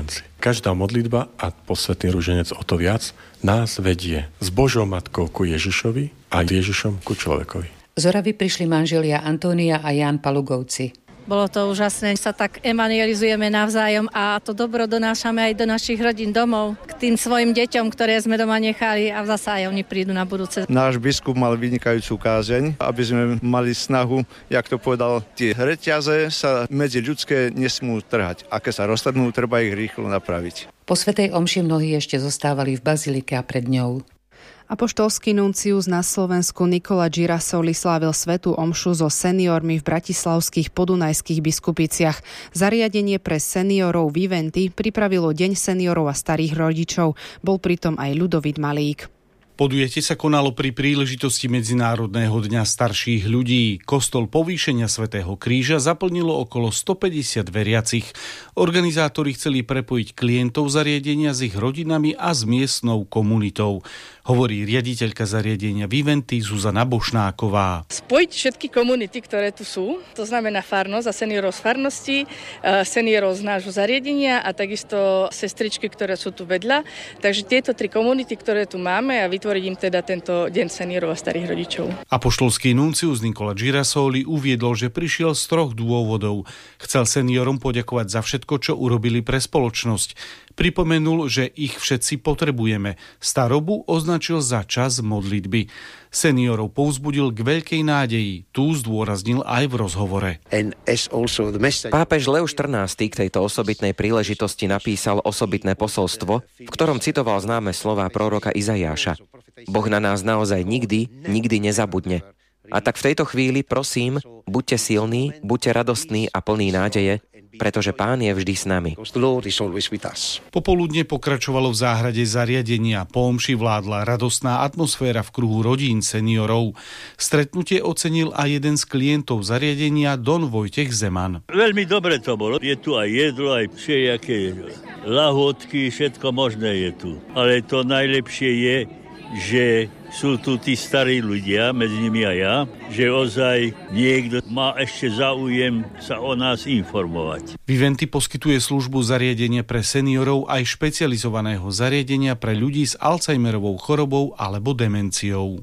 rúženci. Každá modlitba a posvätný rúženec o to viac nás vedie s Božou matkou ku Ježišovi a Ježišom ku človekovi. Z Oravy prišli manželia Antónia a Ján Palugovci. Bolo to úžasné, sa tak evangelizujeme navzájom a to dobro donášame aj do našich rodín domov, k tým svojim deťom, ktoré sme doma nechali a zasa aj oni prídu na budúce. Náš biskup mal vynikajúcu kázeň, aby sme mali snahu, jak to povedal, tie reťaze sa medzi ľudské nesmú trhať. A keď sa roztrhnú, treba ich rýchlo napraviť. Po svätej omši mnohí ešte zostávali v bazilike a pred ňou. Apoštolský nuncius na Slovensku Nikola Girasoli slávil svätú omšu so seniormi v bratislavských podunajských Biskupiciach. Zariadenie pre seniorov Viventy pripravilo Deň seniorov a starých rodičov. Bol pritom aj Ľudovít Malík. Podujatie sa konalo pri príležitosti Medzinárodného dňa starších ľudí. Kostol Povýšenia svätého Kríža zaplnilo okolo 150 veriacich. Organizátori chceli prepojiť klientov zariadenia s ich rodinami a s miestnou komunitou. Hovorí riaditeľka zariadenia Viventy Zuzana Bošnáková. Spojiť všetky komunity, ktoré tu sú, to znamená farnosť a seniorov z farnosti, seniorov z nášho zariadenia a takisto sestričky, ktoré sú tu vedľa. Takže tieto tri komunity, ktoré tu máme a vytvoriť im teda tento deň seniorov a starých rodičov. Apoštolský nuncius Nikola Girasoli uviedol, že prišiel z 3 dôvodov. Chcel seniorom poďakovať za všetko, čo urobili pre spoločnosť. Pripomenul, že ich všetci potrebujeme. Starobu označil za čas modlitby. Seniorov povzbudil k veľkej nádeji. Tu zdôraznil aj v rozhovore. Pápež Leo XIV k tejto osobitnej príležitosti napísal osobitné posolstvo, v ktorom citoval známe slová proroka Izaiáša. Boh na nás naozaj nikdy nezabudne. A tak v tejto chvíli prosím, buďte silní, buďte radostní a plní nádeje, pretože Pán je vždy s nami. Popoludne pokračovalo v záhrade zariadenia. Po omši vládla radostná atmosféra v kruhu rodín seniorov. Stretnutie ocenil aj jeden z klientov zariadenia, Don Vojtech Zeman. Veľmi dobre to bolo. Je tu aj jedlo, aj všelijaké lahôdky, všetko možné je tu. Ale to najlepšie je, že sú tu tí starí ľudia, medzi nimi aj ja, že ozaj niekto má ešte záujem sa o nás informovať. Viventy poskytuje službu zariadenia pre seniorov aj špecializovaného zariadenia pre ľudí s Alzheimerovou chorobou alebo demenciou.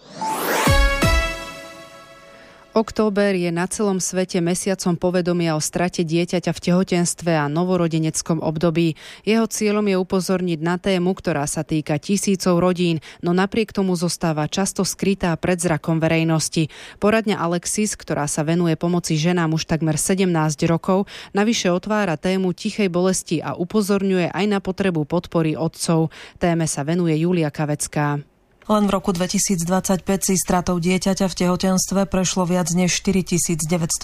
Október je na celom svete mesiacom povedomia o strate dieťaťa v tehotenstve a novorodeneckom období. Jeho cieľom je upozorniť na tému, ktorá sa týka tisícov rodín, no napriek tomu zostáva často skrytá pred zrakom verejnosti. Poradňa Alexis, ktorá sa venuje pomoci ženám už takmer 17 rokov, navyše otvára tému tichej bolesti a upozorňuje aj na potrebu podpory otcov. Téme sa venuje Julia Kavecká. Len v roku 2025 si stratou dieťaťa v tehotenstve prešlo viac než 4960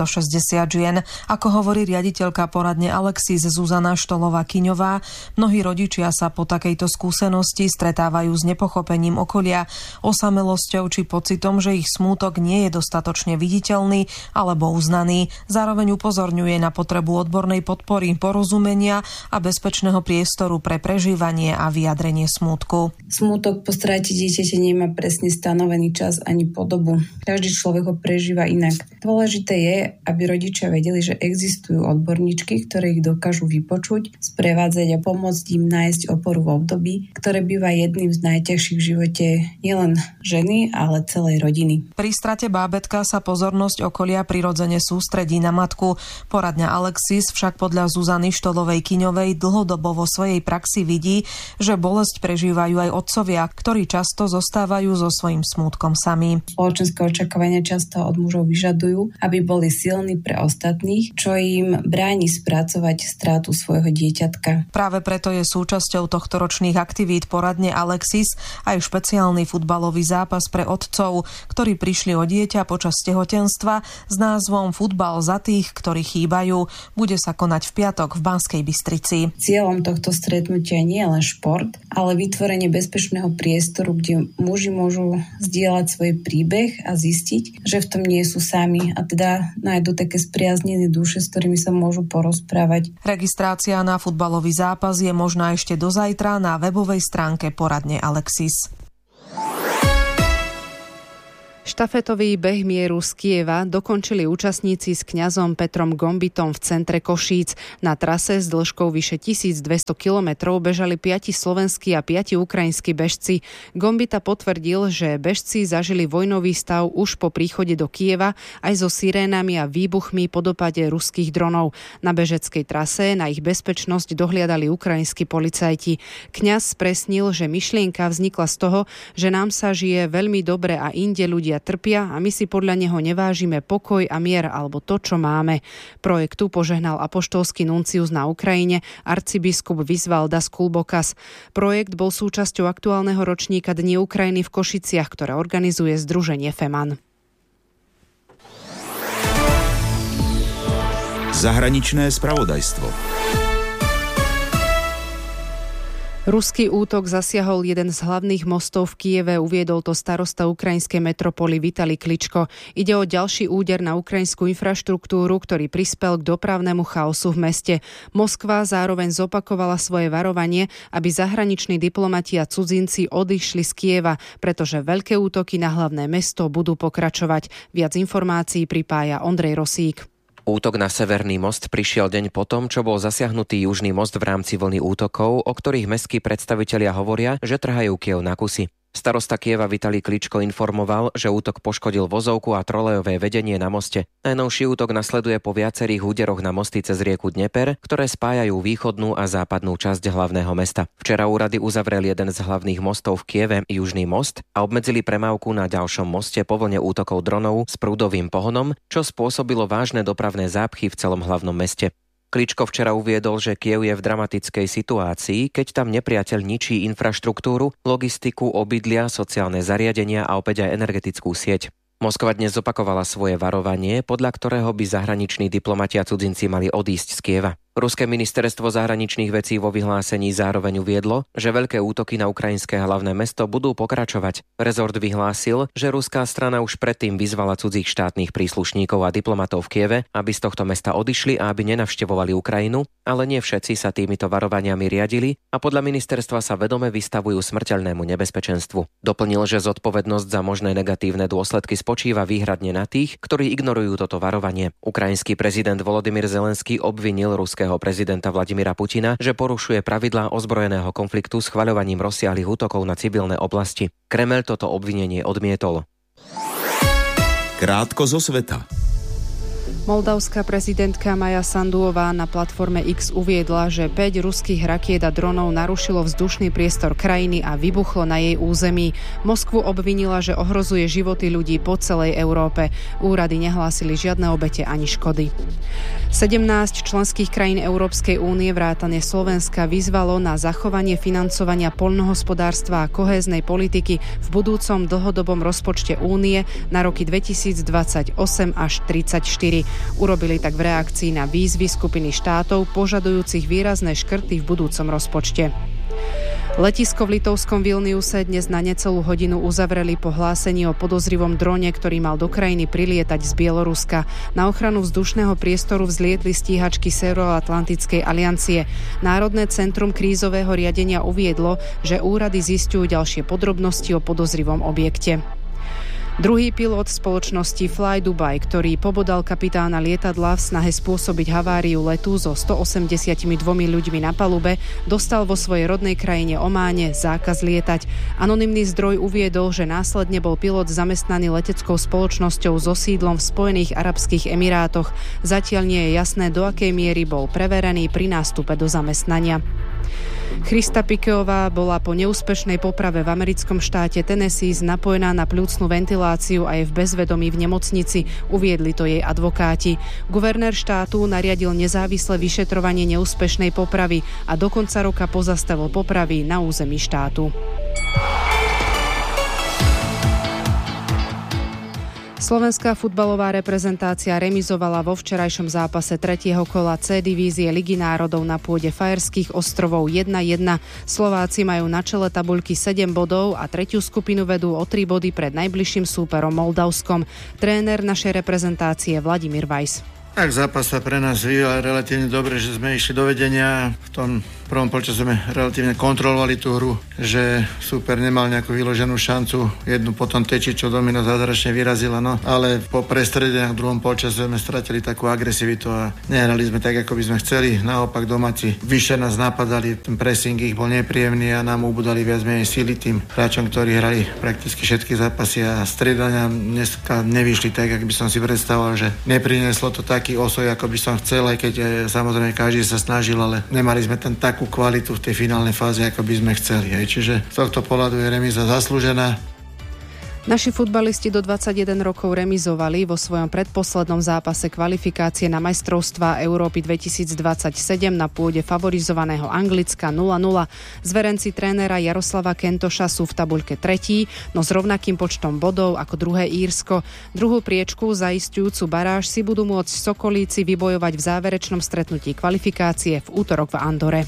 žien. Ako hovorí riaditeľka poradne Alexis Zuzana Štolová-Kyňová, mnohí rodičia sa po takejto skúsenosti stretávajú s nepochopením okolia, osamelosťou či pocitom, že ich smútok nie je dostatočne viditeľný alebo uznaný. Zároveň upozorňuje na potrebu odbornej podpory, porozumenia a bezpečného priestoru pre prežívanie a vyjadrenie smútku. Smútok po strate dieťaťa nemá presne stanovený čas ani podobu. Každý človek ho prežíva inak. Dôležité je, aby rodičia vedeli, že existujú odborníčky, ktoré ich dokážu vypočuť, sprevádzať a pomôcť im nájsť oporu v období, ktoré býva jedným z najťažších v živote nielen ženy, ale celej rodiny. Pri strate bábätka sa pozornosť okolia prirodzene sústredí na matku. Poradňa Alexis však podľa Zuzany Štolovej-Kyňovej dlhodobo vo svojej praxi vidí, že bolesť prežívajú aj otcovia, ktorí často zostávajú so svojím smútkom sami. Spoločenské očakávania často od mužov vyžadujú, aby boli silní pre ostatných, čo im bráni spracovať strátu svojho dieťatka. Práve preto je súčasťou tohto ročných aktivít poradne Alexis aj špeciálny futbalový zápas pre otcov, ktorí prišli o dieťa počas tehotenstva s názvom Futbal za tých, ktorí chýbajú. Bude sa konať v piatok v Banskej Bystrici. Cieľom tohto stretnutia nie je len šport, ale vytvorenie bezpečného priestoru, kde muži môžu zdieľať svoj príbeh a zistiť, že v tom nie sú sami a teda nájdu také spriaznené duše, s ktorými sa môžu porozprávať. Registrácia na futbalový zápas je možná ešte do zajtra na webovej stránke poradne Alexis. Štafetový beh mieru z Kieva dokončili účastníci s kňazom Petrom Gombitom v centre Košíc. Na trase s dĺžkou vyše 1200 kilometrov bežali 5 slovenskí a 5 ukrajinskí bežci. Gombita potvrdil, že bežci zažili vojnový stav už po príchode do Kieva aj so sirénami a výbuchmi po dopade ruských dronov. Na bežeckej trase na ich bezpečnosť dohliadali ukrajinskí policajti. Kňaz spresnil, že myšlienka vznikla z toho, že nám sa žije veľmi dobre a inde ľudia trpia a my si podľa neho nevážime pokoj a mier alebo to, čo máme. Projektu požehnal apoštolský nuncius na Ukrajine arcibiskup Visvaldas Kulbokas. Projekt bol súčasťou aktuálneho ročníka Dní Ukrajiny v Košiciach, ktoré organizuje združenie FEMAN. Zahraničné spravodajstvo. Ruský útok zasiahol jeden z hlavných mostov v Kieve, uviedol to starosta ukrajinskej metropoly Vitalij Kličko. Ide o ďalší úder na ukrajinskú infraštruktúru, ktorý prispel k dopravnému chaosu v meste. Moskva zároveň zopakovala svoje varovanie, aby zahraniční diplomati a cudzinci odišli z Kieva, pretože veľké útoky na hlavné mesto budú pokračovať. Viac informácií pripája Ondrej Rosík. Útok na Severný most prišiel deň potom, čo bol zasiahnutý Južný most v rámci vlny útokov, o ktorých mestskí predstavitelia hovoria, že trhajú Kyjev na kusy. Starosta Kyjeva Vitalij Kličko informoval, že útok poškodil vozovku a trolejové vedenie na moste. Najnovší útok nasleduje po viacerých úderoch na mosty cez rieku Dneper, ktoré spájajú východnú a západnú časť hlavného mesta. Včera úrady uzavreli jeden z hlavných mostov v Kyjeve, Južný most, a obmedzili premávku na ďalšom moste po vlne útokov dronov s prúdovým pohonom, čo spôsobilo vážne dopravné zápchy v celom hlavnom meste. Kličko včera uviedol, že Kyjev je v dramatickej situácii, keď tam nepriateľ ničí infraštruktúru, logistiku, obydlia, sociálne zariadenia a opäť aj energetickú sieť. Moskva dnes zopakovala svoje varovanie, podľa ktorého by zahraniční diplomati a cudzinci mali odísť z Kyjeva. Ruské ministerstvo zahraničných vecí vo vyhlásení zároveň uviedlo, že veľké útoky na ukrajinské hlavné mesto budú pokračovať. Rezort vyhlásil, že ruská strana už predtým vyzvala cudzích štátnych príslušníkov a diplomatov v Kyjeve, aby z tohto mesta odišli a aby nenavštevovali Ukrajinu, ale nie všetci sa týmito varovaniami riadili a podľa ministerstva sa vedome vystavujú smrteľnému nebezpečenstvu. Doplnil, že zodpovednosť za možné negatívne dôsledky spočíva výhradne na tých, ktorí ignorujú toto varovanie. Ukrajinský prezident Volodymyr Zelenský obvinil ruského prezidenta Vladimíra Putina, že porušuje pravidlá ozbrojeného konfliktu schvaľovaním rozsiahlych útokov na civilné oblasti. Kremeľ toto obvinenie odmietol. Krátko zo sveta. Moldavská prezidentka Maja Sanduová na platforme X uviedla, že 5 ruských rakiet a dronov narušilo vzdušný priestor krajiny a vybuchlo na jej území. Moskvu obvinila, že ohrozuje životy ľudí po celej Európe. Úrady nehlásili žiadne obete ani škody. 17 členských krajín Európskej únie vrátane Slovenska vyzvalo na zachovanie financovania poľnohospodárstva a kohéznej politiky v budúcom dlhodobom rozpočte únie na roky 2028 až 2034. Urobili tak v reakcii na výzvy skupiny štátov požadujúcich výrazné škrty v budúcom rozpočte. Letisko v litovskom Vilniuse dnes na necelú hodinu uzavreli po hlásení o podozrivom drone, ktorý mal do krajiny prilietať z Bieloruska. Na ochranu vzdušného priestoru vzlietli stíhačky Severoatlantickej aliancie. Národné centrum krízového riadenia uviedlo, že úrady zisťujú ďalšie podrobnosti o podozrivom objekte. Druhý pilot spoločnosti Fly Dubai, ktorý pobodal kapitána lietadla v snahe spôsobiť haváriu letu so 182 ľuďmi na palube, dostal vo svojej rodnej krajine Ománe zákaz lietať. Anonymný zdroj uviedol, že následne bol pilot zamestnaný leteckou spoločnosťou so sídlom v Spojených arabských emirátoch. Zatiaľ nie je jasné, do akej miery bol preverený pri nástupe do zamestnania. Christa Pikeová bola po neúspešnej poprave v americkom štáte Tennessee napojená na pľúcnu ventiláciu a je v bezvedomí v nemocnici, uviedli to jej advokáti. Guvernér štátu nariadil nezávislé vyšetrovanie neúspešnej popravy a do konca roka pozastavil popravy na území štátu. Slovenská futbalová reprezentácia remizovala vo včerajšom zápase 3. kola C divízie Ligy národov na pôde Fajerských ostrovov 1-1. Slováci majú na čele tabuľky 7 bodov a tretiu skupinu vedú o 3 body pred najbližším súperom Moldavskom. Tréner našej reprezentácie Vladimír Weiss. Tak zápas sa pre nás vyvíjal relatívne dobre, že sme išli do vedenia. V tom prvom polčase sme relatívne kontrolovali tú hru, že super nemal nejakú vyloženú šancu. Jednu potom Teči, čo domino zázračne vyrazila, no. Ale po prestredeniach v druhom polčase sme stratili takú agresivitu a nehrali sme tak, ako by sme chceli. Naopak domáci vyššie nás napadali, ten pressing ich bol nepríjemný a nám ubudali viac menej síly tým hráčom, ktorí hrali prakticky všetky zápasy a striedania dneska nevyšli tak, ako by som si predstavoval, že neprinieslo to taký osoj, ako by som chcel, aj keď samozrejme každý sa snažil, ale nemali sme tam takú kvalitu v tej finálnej fáze, ako by sme chceli. Čiže z tohto pohľadu je remíza zaslúžená. Naši futbalisti do 21 rokov remizovali vo svojom predposlednom zápase kvalifikácie na majstrovstvá Európy 2027 na pôde favorizovaného Anglicka 0-0. Zverenci trénera Jaroslava Kentoša sú v tabuľke tretí, no s rovnakým počtom bodov ako druhé Írsko. Druhú priečku zaisťujúcu baráž si budú môcť Sokolíci vybojovať v záverečnom stretnutí kvalifikácie v útorok v Andore.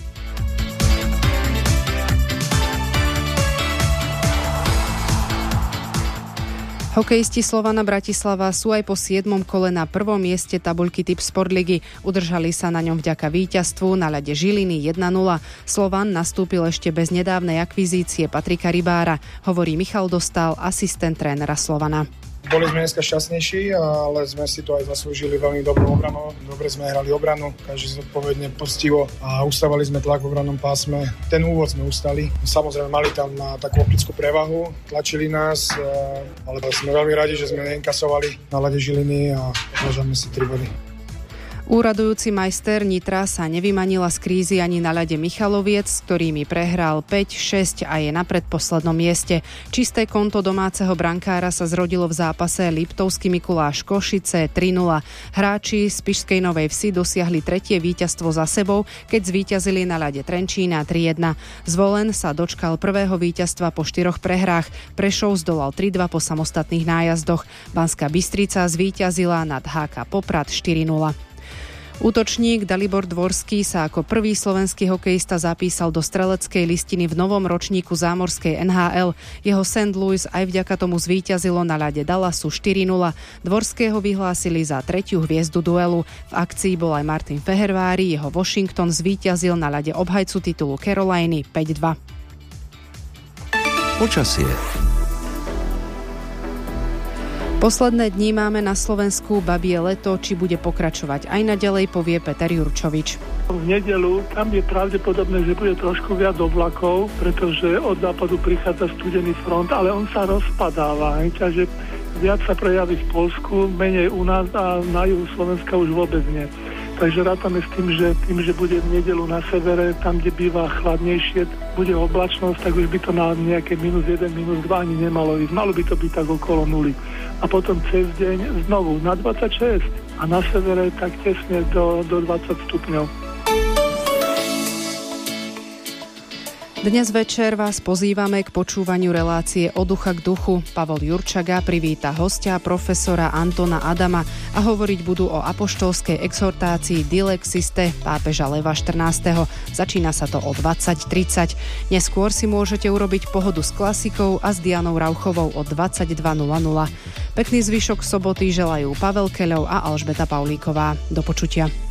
Hokejisti Slovana Bratislava sú aj po 7. kole na prvom mieste tabuľky Tip Sport ligy. Udržali sa na ňom vďaka víťazstvu na ľade Žiliny 1-0. Slovan nastúpil ešte bez nedávnej akvizície Patrika Rybára, hovorí Michal Dostál, asistent trénera Slovana. Boli sme dneska šťastnejší, ale sme si to aj zaslúžili veľmi dobrou obranou. Dobre sme hrali obranu, každý zodpovedne, poctivo a ustávali sme tlak v obrannom pásme. Ten úvod sme ustali. Samozrejme mali tam takú optickú prevahu, tlačili nás, ale sme veľmi radi, že sme neinkasovali na ľade Žiliny a môžeme si 3 body. Úradujúci majster Nitra sa nevymanila z krízy ani na ľade Michaloviec, s ktorými prehral 5-6 a je na predposlednom mieste. Čisté konto domáceho brankára sa zrodilo v zápase Liptovský Mikuláš Košice 3-0. Hráči z Spišskej Novej Vsi dosiahli tretie víťazstvo za sebou, keď zvíťazili na ľade Trenčína 3-1. Zvolen sa dočkal prvého víťazstva po 4 prehrách. Prešov zdolal 3-2 po samostatných nájazdoch. Banská Bystrica zvíťazila nad HK Poprad 4-0. Útočník Dalibor Dvorský sa ako prvý slovenský hokejista zapísal do streleckej listiny v novom ročníku zámorskej NHL. Jeho St. Louis aj vďaka tomu zvíťazilo na ľade Dallasu 4-0. Dvorského vyhlásili za 3. hviezdu duelu. V akcii bol aj Martin Fehervári, jeho Washington zvíťazil na ľade obhajcu titulu Caroliny 5-2. Počasie. Posledné dni máme na Slovensku babie leto, či bude pokračovať aj naďalej, povie Peter Jurčovič. V nedeľu tam je pravdepodobné, že bude trošku viac oblakov, pretože od západu prichádza studený front, ale on sa rozpadáva, takže viac sa prejaví v Poľsku, menej u nás a na juhu Slovenska už vôbec nie. Takže rátame s tým, že bude v nedeľu na severe, tam, kde býva chladnejšie, bude oblačnosť, tak už by to na nejaké -1, -2 ani nemalo ísť. Malo by to byť tak okolo 0. A potom cez deň znovu na 26 a na severe tak tesne do 20 stupňov. Dnes večer vás pozývame k počúvaniu relácie Od ducha k duchu. Pavol Jurčaga privíta hostia profesora Antona Adama a hovoriť budú o apoštolskej exhortácii Dilex Iste pápeža Leva 14. Začína sa to o 20:30. Neskôr si môžete urobiť pohodu s klasikou a s Dianou Rauchovou o 22:00. Pekný zvyšok soboty želajú Pavel Keľov a Alžbeta Paulíková. Do počutia.